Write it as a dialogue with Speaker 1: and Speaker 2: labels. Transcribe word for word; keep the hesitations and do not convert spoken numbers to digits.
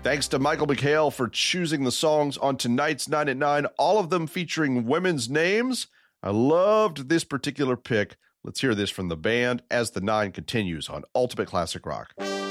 Speaker 1: Thanks to Michael McHale for choosing the songs on tonight's nine at nine, all of them featuring women's names. I loved this particular pick. Let's hear this from the band as the nine continues on Ultimate Classic Rock.